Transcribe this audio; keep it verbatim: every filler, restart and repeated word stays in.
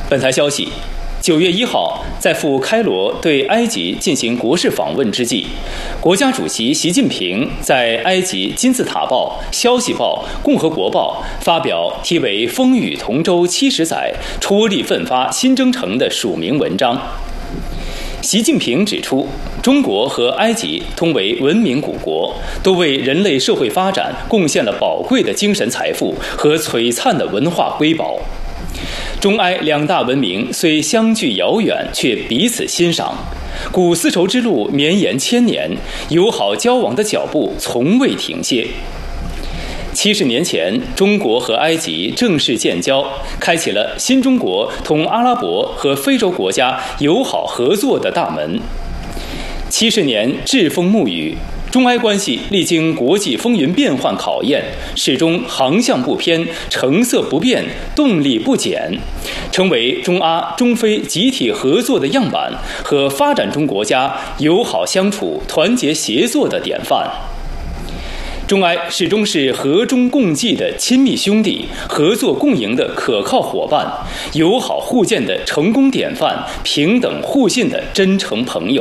本台消息，九月一号，在赴开罗对埃及进行国事访问之际，国家主席习近平在埃及金字塔报、消息报、共和国报发表题为《风雨同舟七十载，出力奋发新征程》的署名文章。习近平指出，中国和埃及同为文明古国，都为人类社会发展贡献了宝贵的精神财富和璀璨的文化瑰宝。中埃两大文明虽相距遥远，却彼此欣赏，故丝绸之路绵延千年，友好交往的脚步从未停歇。七十年前，中国和埃及正式建交，开启了新中国同阿拉伯和非洲国家友好合作的大门。七十年栉风沐雨，中埃关系历经国际风云变幻考验，始终航向不偏，成色不变，动力不减，成为中阿、中非集体合作的样板和发展中国家友好相处、团结协作的典范。中埃始终是和衷共济的亲密兄弟，合作共赢的可靠伙伴，友好互鉴的成功典范，平等互信的真诚朋友。